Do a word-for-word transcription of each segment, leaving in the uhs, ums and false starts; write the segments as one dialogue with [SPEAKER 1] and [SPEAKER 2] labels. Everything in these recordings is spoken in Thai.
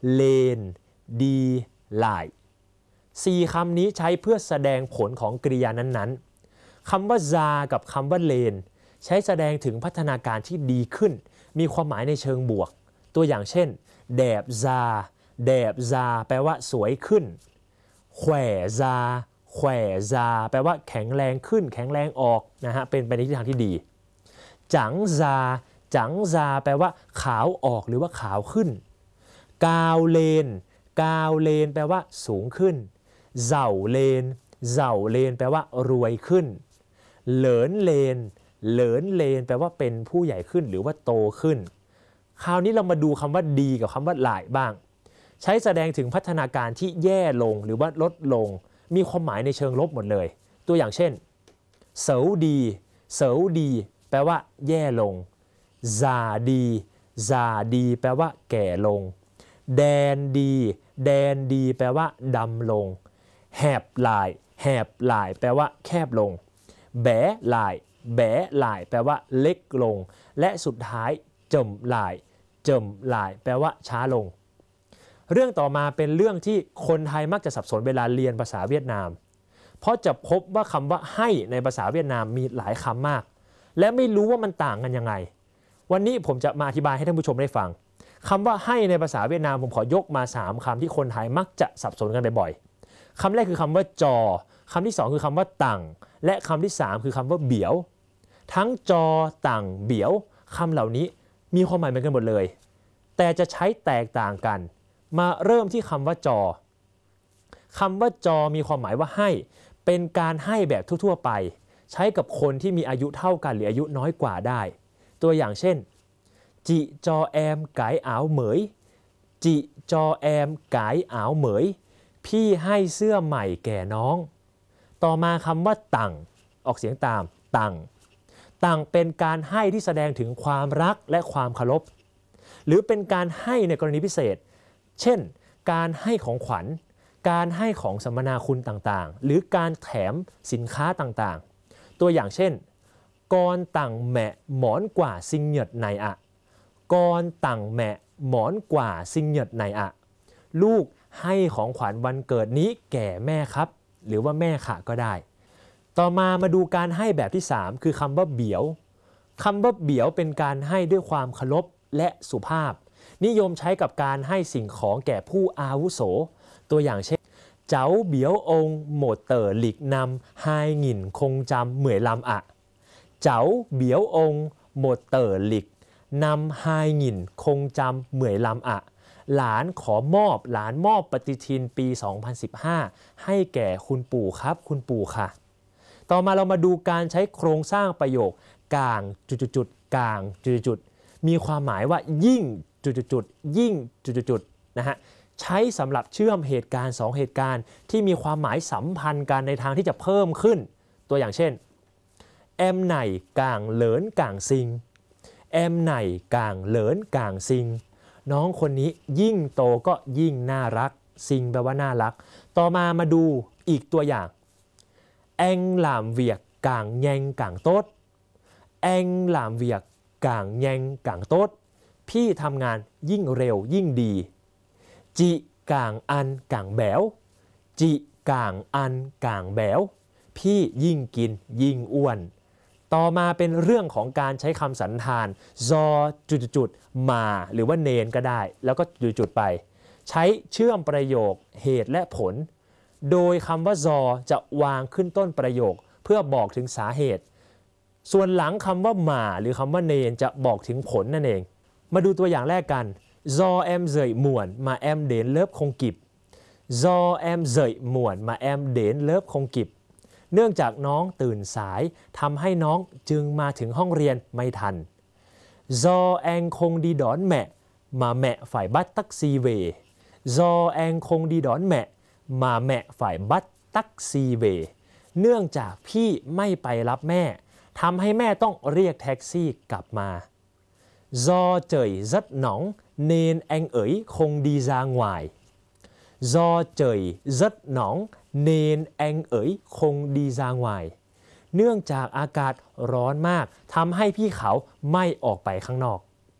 [SPEAKER 1] เลนดีหลายสี่คำนี้ใช้เพื่อแสดงผลของกริยานั้นๆคำว่าซากับคำว่าเลนใช้แสดงถึงพัฒนาการที่ดีขึ้นมีความหมายในเชิงบวกตัวอย่างเช่นแดบซาแดบซาแปลว่าสวยขึ้นแขว่ซาแขว่ซาแปลว่าแข็งแรงขึ้นแข็งแรงออกนะฮะเป็นไปในทิศทางที่ดีจังซาจังซาแปลว่าขาวออกหรือว่าขาวขึ้นกาวเลนกาวเลนแปลว่าสูงขึ้นเจ้าเลนเจ้าเลนแปลว่ารวยขึ้นเหลินเลนเหลินเลนแปลว่าเป็นผู้ใหญ่ขึ้นหรือว่าโตขึ้นคราวนี้เรามาดูคำว่าดีกับคำว่าหลายบ้างใช้แสดงถึงพัฒนาการที่แย่ลงหรือว่าลดลงมีความหมายในเชิงลบหมดเลยตัวอย่างเช่นเสาดีเสาดีแปลว่าแย่ลงซาดีซาดีแปลว่าแก่ลงแดนดีแดนดีแปลว่าดำลงแหบหลายแหบหลายแปลว่าแคบลงแบ๋หลายแบ๋หลายแปลว่าเล็กลงและสุดท้ายเจิมหลายเจิมหลายแปลว่าช้าลงเรื่องต่อมาเป็นเรื่องที่คนไทยมักจะสับสนเวลาเรียนภาษาเวียดนามเพราะจะพบว่าคำว่าให้ในภาษาเวียดนามมีหลายคำมากและไม่รู้ว่ามันต่างกันยังไงวันนี้ผมจะมาอธิบายให้ท่านผู้ชมได้ฟังคำว่าให้ในภาษาเวียดนามผมขอยกมาสามคำที่คนไทยมักจะสับสนกันบ่อยๆคำแรกคือคำว่าจอคำที่สองคือคำว่าตังและคำที่สามคือคำว่าเบียวทั้งจอตังเบียวคำเหล่านี้มีความหมายเหมือนกันหมดเลยแต่จะใช้แตกต่างกันมาเริ่มที่คำว่าจอคำว่าจอมีความหมายว่าให้เป็นการให้แบบทั่วๆไปใช้กับคนที่มีอายุเท่ากันหรืออายุน้อยกว่าได้ตัวอย่างเช่นจิจอแอมไก่อ้าวเหมยจิจอแอมไก่อ้าวเหมยพี่ให้เสื้อใหม่แก่น้องต่อมาคำว่าตังออกเสียงตามตังตังเป็นการให้ที่แสดงถึงความรักและความเคารพหรือเป็นการให้ในกรณีพิเศษเช่นการให้ของขวัญการให้ของสัมมนาคุณต่างๆหรือการแถมสินค้าต่างๆตัวอย่างเช่นกอนตังแมะหมอนกว่าซิงเหยดในอะกอนตังแมะหมอนกว่าซิงเหยดในอะลูกให้ของขวัญวันเกิดนี้แก่แม่ครับหรือว่าแม่ค่ะก็ได้ต่อมามาดูการให้แบบที่สามคือคำว่าเบียวคำว่าเบียวเป็นการให้ด้วยความเคารพและสุภาพนิยมใช้กับการให้สิ่งของแก่ผู้อาวุโสตัวอย่างเช่นเจ้าเบียวองค์หมดเต๋อหลีกนำไฮหงินคงจำเหมยลำอะเจ้าเบียวองค์หมดเต๋อหลีกนำไฮหงินคงจำเหมยลำอะหลานขอมอบหลานมอบปฏิทินปีสองพันสิบห้าให้แก่คุณปู่ครับคุณปู่ค่ะต่อมาเรามาดูการใช้โครงสร้างประโยคกลางจุดๆกลางจุดๆมีความหมายว่ายิ่งจุดๆยิ่งจุดๆนะฮะใช้สำหรับเชื่อมเหตุการณ์สองเหตุการณ์ที่มีความหมายสัมพันธ์กันในทางที่จะเพิ่มขึ้นตัวอย่างเช่นแอมไหนกลางเหลินกลางซิงแอมไหนกลางเหลินกลางซิงน้องคนนี้ยิ่งโตก็ยิ่งน่ารักซิงแปลว่าน่ารักต่อมามาดูอีกตัวอย่างแองหลามเวียกกลางแยงกลางโต๊ดแองหลามเวียกกลางแยงกลางโต๊ดพี่ทำงานยิ่งเร็วยิ่งดีจิกลางอันกลางแบวจิกลางอันกลางแบวพี่ยิ่งกินยิ่งอ้วนต่อมาเป็นเรื่องของการใช้คำสันธานซอจุดๆมาหรือว่าเนนก็ได้แล้วก็จุดๆไปใช้เชื่อมประโยคเหตุและผลโดยคำว่าซอจะวางขึ้นต้นประโยคเพื่อบอกถึงสาเหตุส่วนหลังคำว่ามาหรือคำว่าเนนจะบอกถึงผลนั่นเองมาดูตัวอย่างแรกกันdo em dậy muộn mà em đến lớp không kịp do em dậy muộn mà em đến lớp không kịp เนื่องจากน้องตื่นสายทำให้น้องจึงมาถึงห้องเรียนไม่ทัน do em không đi đón mẹ mà mẹ phải bắt taxi về do em không đi đón mẹ mà mẹ phải bắt taxi về เนื่องจากพี่ไม่ไปรับแม่ทำให้แม่ต้องเรียกแท็กซี่กลับมาDo trời rất nóng nên anh ấy không đi ra ngoài. Do trời rất nóng nên anh ấy không đi ra ngoài. เนื่องจากอากาศร้อนมากทำให้พี่เขาไม่ออกไปข้างนอก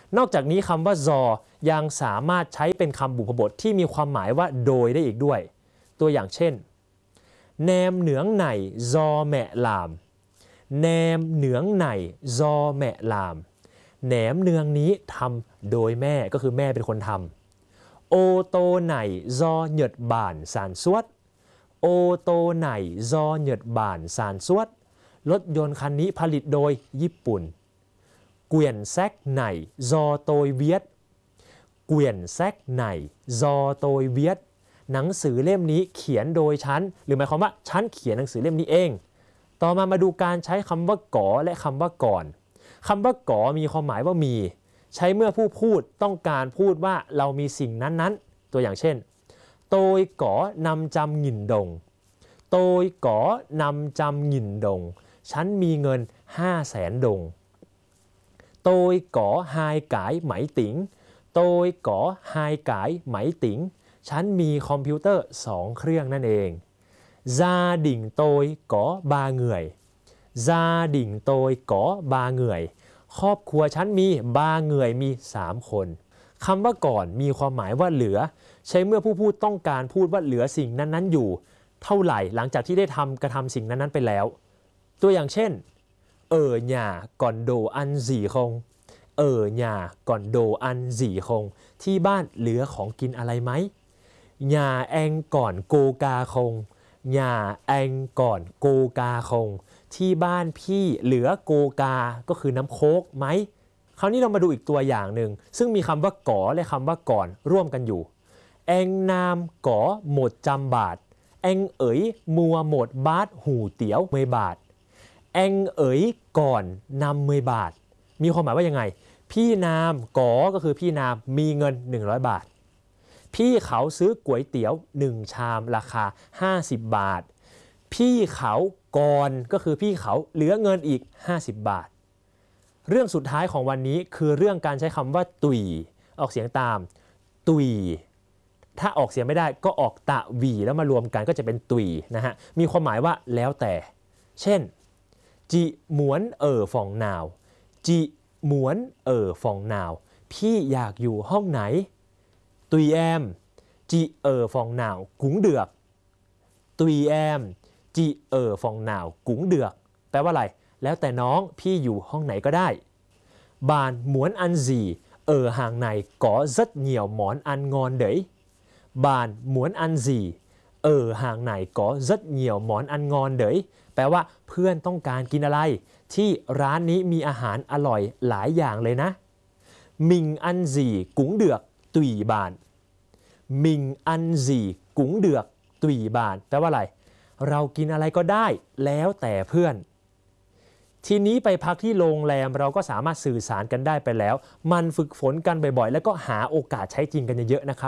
[SPEAKER 1] นอกจากนี้คำว่าซอยังสามารถใช้เป็นคำบุพบทที่มีความหมายว่าโดยได้อีกด้วยตัวอย่างเช่นแนมเหนืองไหนซอแมะลามแนมเหนืองไหนซอแมะลามแหนมเนืองนี้ทำโดยแม่ก็คือแม่เป็นคนทำโอโตไหนซอเหยียดบ่านสารสวดโอโตไหนซอเหยียดบ่านสารสวดรถยนต์คันนี้ผลิตโดยญี่ปุ่นเกวียนแซกไหนซอโตยเวียดเกวียนแซกไหนซอโตยเวียดหนังสือเล่มนี้เขียนโดยฉันหรือหมายความว่าฉันเขียนหนังสือเล่มนี้เองต่อมามาดูการใช้คำว่าก่อและคำว่าก่อนคำว่าก่อมีความหมายว่ามีใช้เมื่อผู้พูดต้องการพูดว่าเรามีสิ่งนั้นๆตัวอย่างเช่นโตยก่อนำจำหงินดงโตยก่อนำจำหงินดงฉันมีเงินห้าแสนดงโตยก่อไฮกายไหมติ๋งโตยก่อไฮกายไหมติ๋งฉันมีคอมพิวเตอร์สองเครื่องนั่นเองซาดิ่งโตยก่อบาเหงื่อยซาดิ่งโตยก่อบาเหงื่อยครอบครัวฉันมีบาเหงื่อยมีสามคนคำว่าก่อนมีความหมายว่าเหลือใช้เมื่อผู้พูดต้องการพูดว่าเหลือสิ่งนั้นๆอยู่เท่าไหร่หลังจากที่ได้ทำกระทำสิ่งนั้นๆไปแล้วตัวอย่างเช่นเออหย่าก่อนโดอันสี่คงเออหย่าก่อนโดอันสี่คงที่บ้านเหลือของกินอะไรไหมหย่าแองก่อนโกกาคงหย่าแองก่อนโกกาคงที่บ้านพี่เหลือโกกาก็คือน้ำโค้กไหมคราวนี้เรามาดูอีกตัวอย่างหนึ่งซึ่งมีคำว่าก่อและคำว่าก่อนร่วมกันอยู่แองนามก่อหมดจำบาทแองเอ๋ยมัวหมดบาทหูเตี๋ยวเมยบาทแองเอ๋ยก่อนนำเมยบาทมีความหมายว่ายังไงพี่นามก่อก็คือพี่นามมีเงินหนึ่งร้อยบาทพี่เขาซื้อก๋วยเตี๋ยวหนึ่งชามราคาห้าสิบบาทพี่เขาก่อนก็คือพี่เขาเหลือเงินอีกห้าสิบบาทเรื่องสุดท้ายของวันนี้คือเรื่องการใช้คำว่าตุยออกเสียงตามตุยถ้าออกเสียงไม่ได้ก็ออกตะวีแล้วมารวมกันก็จะเป็นตุยนะฮะมีความหมายว่าแล้วแต่เช่นจิหมวนเอ่อฟองนาวจิหมวนเอ่อฟองนาวพี่อยากอยู่ห้องไหนตุยแอมจิเอ่อฟองนาวกุ้งเดือกตุยแอมจิเอ่อฟองนาวกุ้งเดือกแปลว่าอะไรแล้วแต่น้องพี่อยู่ห้องไหนก็ได้บานหมวนอันซีเอ่อห่างในก่อrất nhiều món ăn ngon đấyบานหมวนอันซีเอ่อห่างในก่อrất nhiều món ăn ngon đấyแปลว่าเพื่อนต้องการกินอะไรที่ร้านนี้มีอาหารอร่อยหลายอย่างเลยนะมิงอันซีกุ้งเดือกตุยบานมิงอันซีกุ้งเดือกตุยบานแปลว่าอะไรเรากินอะไรก็ได้แล้วแต่เพื่อนทีนี้ไปพักที่โรงแรมเราก็สามารถสื่อสารกันได้ไปแล้วมันฝึกฝนกันบ่อยๆแล้วก็หาโอกาสใช้จริงกันเยอะๆนะครับ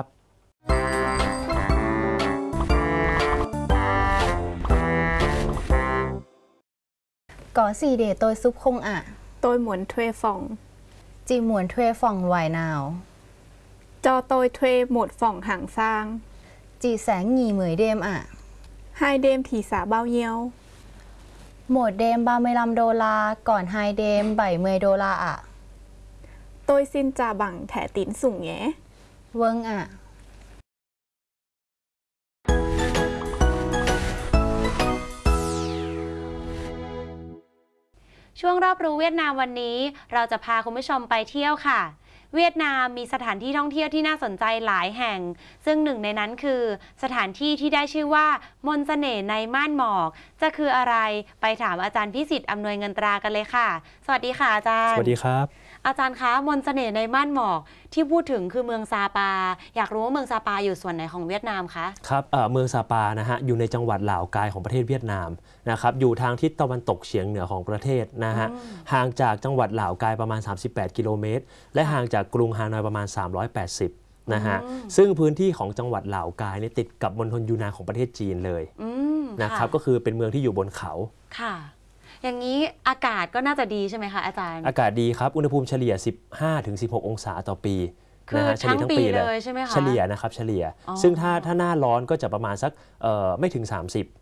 [SPEAKER 2] ก่อสี่เดย์ตัวซุปคงอ่ะ
[SPEAKER 3] ตัวหมวนทเวฟอง
[SPEAKER 2] จีหมวนทเวฟองไวน์นาว
[SPEAKER 3] จอตัวทเวหมดฝ่องห่างซาง
[SPEAKER 2] จีแสงหงีเหมยเดมอ่ะ
[SPEAKER 3] ไฮเดมถีสาเบาเยียว
[SPEAKER 2] หมดเดมบาเมลัมโดลาก่อนไฮเดมใบเมยโดลาอ่ะ
[SPEAKER 3] ตัวซินจาบังแถตินสุ่งแง
[SPEAKER 2] เวิงอ่ะ
[SPEAKER 4] ช่วงรอบรู้เวียดนามวันนี้เราจะพาคุณผู้ชมไปเที่ยวค่ะเวียดนามมีสถานที่ท่องเที่ยวที่น่าสนใจหลายแห่งซึ่งหนึ่งในนั้นคือสถานที่ที่ได้ชื่อว่ามนต์เสน่ห์ในม่านหมอกจะคืออะไรไปถามอาจารย์พิสิทธิ์อำนวยเงินตรากันเลยค่ะสวัสดีค่ะอาจารย์
[SPEAKER 1] สวัสดีครับ
[SPEAKER 4] อาจารย์คะมนต์เสน่ห์ในม่านหมอกที่พูดถึงคือเมืองซาปาอยากรู้ว่าเมืองซาปาอยู่ส่วนไหนของเวียดนามคะ
[SPEAKER 1] ครับเอ่อเมืองซาปานะฮะอยู่ในจังหวัดหล่าวกายของประเทศเวียดนามนะครับอยู่ทางทิศตะวันตกเฉียงเหนือของประเทศนะฮะห่างจากจังหวัดหล่าวกายประมาณสามสิบแปดกิโลเมตรและห่างจากกรุงฮานอยประมาณสามร้อยแปดสิบนะฮะซึ่งพื้นที่ของจังหวัดหล่าวกายนี่ติดกับมณฑลยูนานของประเทศจีนเลยนะครับก็คือเป็นเมืองที่อยู่บนเขา
[SPEAKER 4] ค่ะอย่างนี้อากาศก็น่าจะดีใช่ไหมคะอาจารย์
[SPEAKER 1] อากาศดีครับอุณหภูมิเฉลี่ย สิบห้าถึงสิบหก องศาต่อปี
[SPEAKER 4] คือทั้งปีเลยใช่ไหมคะ
[SPEAKER 1] เฉลี่ยนะครับเฉลี่ยซึ่งถ้าถ้าหน้าร้อนก็จะประมาณสักไม่ถึงสามสิบ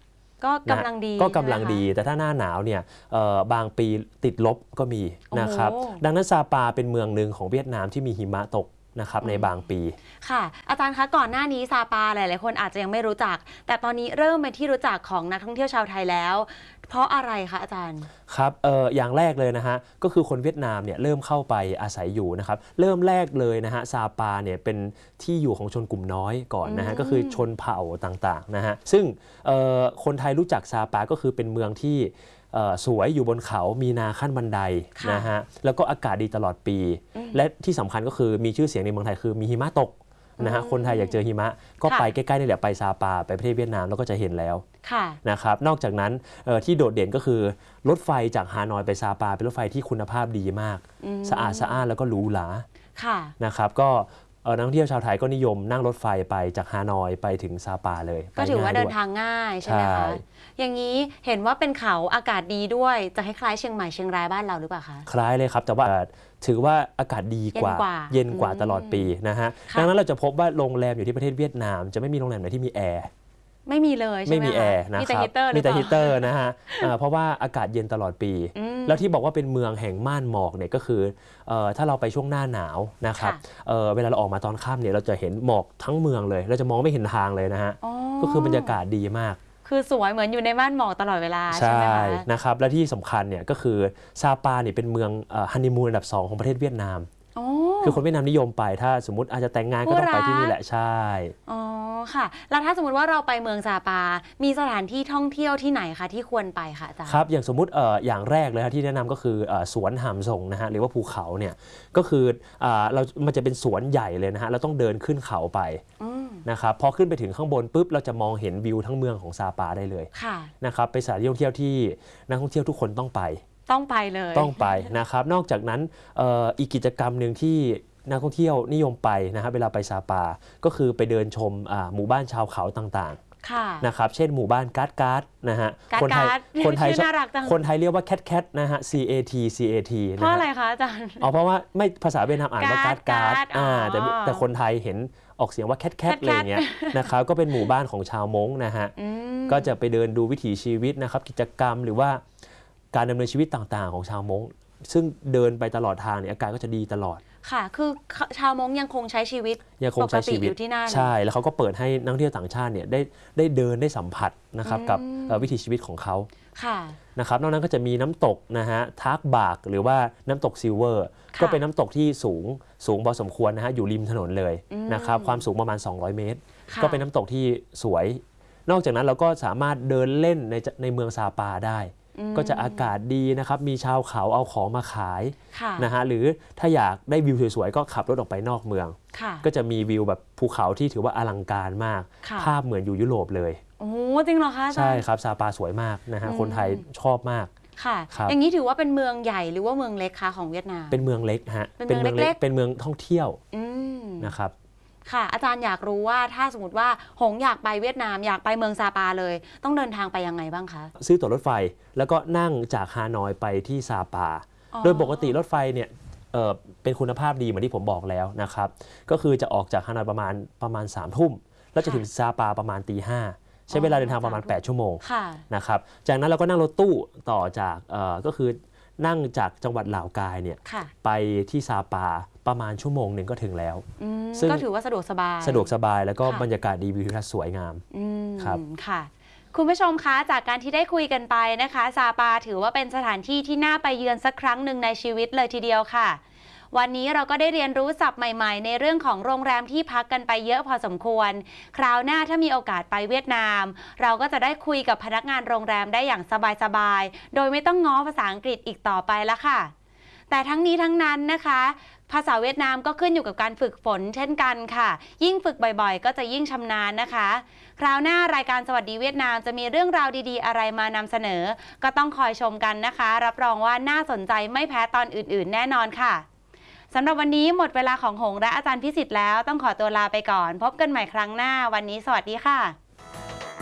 [SPEAKER 4] ก็กำลังดี
[SPEAKER 1] ก็กำลังดี
[SPEAKER 4] ใช่ไหมคะ
[SPEAKER 1] แต่ถ้าหน้าหนาวเนี่ยบางปีติดลบก็มีนะครับ
[SPEAKER 4] โอ้โห
[SPEAKER 1] ดังนั้นซาปาเป็นเมืองหนึ่งของเวียดนามที่มีหิมะตกนะครับในบางปี
[SPEAKER 4] ค่ะ อาจารย์คะก่อนหน้านี้ซาปาหลายๆคนอาจจะยังไม่รู้จัก แต่ตอนนี้เริ่มเป็นที่รู้จักของนักท่องเที่ยวชาวไทยแล้ว เพราะอะไรคะอาจารย์
[SPEAKER 1] ครับเอออย่างแรกเลยนะฮะก็คือคนเวียดนามเนี่ยเริ่มเข้าไปอาศัยอยู่นะครับเริ่มแรกเลยนะฮะซาปาเนี่ยเป็นที่อยู่ของชนกลุ่มน้อยก่อนนะฮะ
[SPEAKER 4] อืม
[SPEAKER 1] ก็คือชนเผ่าต่างๆนะฮะซึ่งคนไทยรู้จักซาปาก็คือเป็นเมืองที่สวยอยู่บนเขามีนาขั้นบันไดนะฮะแล้วก็อากาศดีตลอดปี และที่สำคัญก็คือมีชื่อเสียงในเมืองไทยคือมีหิมะตกนะฮะคนไทยอยากเจอหิมะก็ไปใกล้ๆนี่แหละไปซาปาไปประเทศเวียดนามแล้วก็จะเห็นแล้วนะครับนอกจากนั้นที่โดดเด่นก็คือรถไฟจากฮานอยไปซาปาเป็นรถไฟที่คุณภาพดีมากสะอาดสะอ้านแล้วก็หรูหรานะครับก็นักท่องเที่ยวชาวไทยก็นิยมนั่งรถไฟไปจากฮานอยไปถึงซาปาเลย
[SPEAKER 4] ก็ถือว่าเดินทางง่ายใช่ไหมคะอย่างนี้เห็นว่าเป็นเขาอากาศดีด้วยจะคล้ายๆเชียงใหม่เชียงรายบ้านเราหรือเปล่าคะ
[SPEAKER 1] คล้ายเลยครับแต่ว่าถือว่าอากาศดีกว่าเย็นกว่าตลอดปีนะฮะดังนั้นเราจะพบว่าโรงแรมอยู่ที่ประเทศเวียดนามจะไม่มีโรงแรมไหนที่มีแอร์
[SPEAKER 4] ไม่มีเลยใช่ไหม
[SPEAKER 1] ไม่มีแอร์นะครับมีแต่ฮีเตอร์นะฮะเพราะว่าอากาศเย็นตลอดปีแล้วที่บอกว่าเป็นเมืองแห่งม่านหมอกเนี่ยก็คือถ้าเราไปช่วงหน้าหนาวนะครับเวลาเราออกมาตอนค่ำเนี่ยเราจะเห็นหมอกทั้งเมืองเลยเราจะมองไม่เห็นทางเลยนะฮะก็คือบรรยากาศดีมาก
[SPEAKER 4] คือสวยเหมือนอยู่ในม่านหมอกตลอดเวลาใช่ไหมคะ
[SPEAKER 1] นะครับและที่สำคัญเนี่ยก็คือซาปาเนี่ยเป็นเมืองฮันนีมูนอันดับสองของประเทศเวียดนามคือคนเวียดนามนิยมไปถ้าสมมติอาจจะแต่งงานก็ต้องไปที่นี่แหละใช่
[SPEAKER 4] อ๋อค่ะแล้วถ้าสมมติว่าเราไปเมืองซาปามีสถานที่ท่องเที่ยวที่ไหนคะที่ควรไปค่ะอาจารย์
[SPEAKER 1] ครับอย่างสมมติเอ่ออย่างแรกเลยที่แนะนำก็คือสวนหามส่งนะฮะหรือว่าภูเขาเนี่ยก็คือเรามันจะเป็นสวนใหญ่เลยนะฮะเราต้องเดินขึ้นเขาไปนะครับพอขึ้นไปถึงข้างบนปุ๊บเราจะมองเห็นวิวทั้งเมืองของซาปาได้เลยนะครับเป็นสถานที่ท่องเที่ยวที่นักท่องเที่ยวทุกคนต้องไป
[SPEAKER 4] ต้องไปเลย
[SPEAKER 1] ต้องไปนะครับนอกจากนั้นอีกกิจกรรมหนึ่งที่นักท่องเที่ยวนิยมไปนะครับเวลาไปซาปาก็คือไปเดินชมหมู่บ้านชาวเขาต่างๆนะครับเช่นหมู่บ้านการ์ดการ์ดนะฮะ
[SPEAKER 4] คนไทย
[SPEAKER 1] คนไทยคนไทยเรียกว่าแคทแคทนะฮะ C A T C A T
[SPEAKER 4] เพราะอะไรคะอาจารย์
[SPEAKER 1] อ๋อเพราะว่าไม่ภาษาเวียดนามอ่านว่าการ์ดการ์ดแต่แต่คนไทยเห็นออกเสียงว่าแคทแคทอะไรเงี้ยนะครับก็เป็นหมู่บ้านของชาวม้งนะฮะก็จะไปเดินดูวิถีชีวิตนะครับกิจกรรมหรือว่าการดำเนินชีวิตต่างๆของชาวม้งซึ่งเดินไปตลอดทางเนี่ยอากาศก็จะดีตลอด
[SPEAKER 4] ค่ะคือชาวม้งยังคงใช้ชีวิต
[SPEAKER 1] ยังคงใช้ชีวิต
[SPEAKER 4] อยู่ที่นั่น
[SPEAKER 1] ใช่แล้วเขาก็เปิดให้นักท่องเที่ยวต่างชาติเนี่ยได้ได้เดินได้สัมผัสนะครับกับวิถีชีวิตของเขา
[SPEAKER 4] ค่ะ
[SPEAKER 1] นะครับนอกนั้นก็จะมีน้ำตกนะฮะทากบากหรือว่าน้ำตกซิลเวอร์ก็เป็นน้ำตกที่สูงสูงพอสมควรนะฮะอยู่ริมถนนเลยนะครับความสูงประมาณสองร้อยเมตรก็เป็นน้ำตกที่สวยนอกจากนั้นเราก็สามารถเดินเล่นในในเมืองซาปาได้ก็จะอากาศดีนะครับมีชาวเขาเอาของมาขายนะฮะหรือถ้าอยากได้วิวสวยๆก็ขับรถออกไปนอกเมืองก็จะมีวิวแบบภูเขาที่ถือว่าอลังการมากภาพเหมือนอยู่ยุโรปเลย
[SPEAKER 4] โอ้จริงเหรอคะ
[SPEAKER 1] ใช่ครับซาปาสวยมากนะฮะคนไทยชอบมาก
[SPEAKER 4] ค่ะอย่างนี้ถือว่าเป็นเมืองใหญ่หรือว่าเมืองเล็กคะของเวียดนาม
[SPEAKER 1] เป็นเมืองเล็กฮะเป็นเมืองเล็กเป็นเมืองท่องเที่ยวนะครับ
[SPEAKER 4] ค่ะอาจารย์อยากรู้ว่าถ้าสมมติว่าหงอยากไปเวียดนามอยากไปเมืองซาปาเลยต้องเดินทางไปยังไงบ้างคะ
[SPEAKER 1] ซื้อตั๋วรถไฟแล้วก็นั่งจากฮานอยไปที่ซาปาโดยปกติรถไฟเนี่ย เ, เป็นคุณภาพดีเหมือนที่ผมบอกแล้วนะครับก็คือจะออกจากฮานอยประมาณประมาณสามทุ่มแล้วจะถึงซาปาประมาณตีห้าใช้เวลาเดินทางประมาณแปดชั่วโมงนะครับจากนั้นเราก็นั่งรถตู้ต่อจากก็คือนั่งจากจังหวัดเหล่ากายเนี่ยไปที่ซาปาประมาณชั่วโมงหนึ่งก็ถึงแล้ว
[SPEAKER 4] ซึ่งก็ถือว่าสะดวกสบาย
[SPEAKER 1] สะดวกสบายแล้วก็บรรยากาศดีวิวทิวทัศน์สวยงามครับ
[SPEAKER 4] ค่ะคุณผู้ชมคะจากการที่ได้คุยกันไปนะคะซาปาถือว่าเป็นสถานที่ที่น่าไปเยือนสักครั้งหนึ่งในชีวิตเลยทีเดียวค่ะวันนี้เราก็ได้เรียนรู้ศัพท์ใหม่ๆในเรื่องของโรงแรมที่พักกันไปเยอะพอสมควรคราวหน้าถ้ามีโอกาสไปเวียดนามเราก็จะได้คุยกับพนักงานโรงแรมได้อย่างสบายๆโดยไม่ต้องง้อภาษาอังกฤษอีกต่อไปแล้วค่ะแต่ทั้งนี้ทั้งนั้นนะคะภาษาเวียดนามก็ขึ้นอยู่กับการฝึกฝนเช่นกันค่ะยิ่งฝึกบ่อยๆก็จะยิ่งชำนาญนะคะคราวหน้ารายการสวัสดีเวียดนามจะมีเรื่องราวดีๆอะไรมานำเสนอก็ต้องคอยชมกันนะคะรับรองว่าน่าสนใจไม่แพ้ตอนอื่นๆแน่นอนค่ะสำหรับวันนี้หมดเวลาของหงและอาจารย์พิสิทธิ์แล้วต้องขอตัวลาไปก่อนพบกันใหม่ครั้งหน้าวันนี้สวัสดีค่ะ